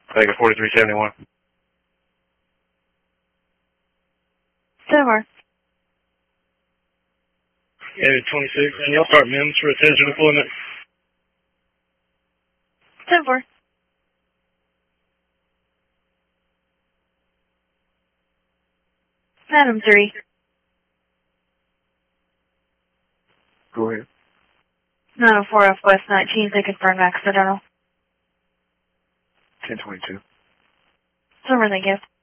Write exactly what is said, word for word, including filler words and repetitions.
Vega forty-three seventy-one. Silver. Area twenty-six, and y'all start M I M S for attention deployment. Silver. Madam three. Go ahead. nine oh four F West nineteenth, they confirmed accidental. ten twenty-two. Silver, thank you.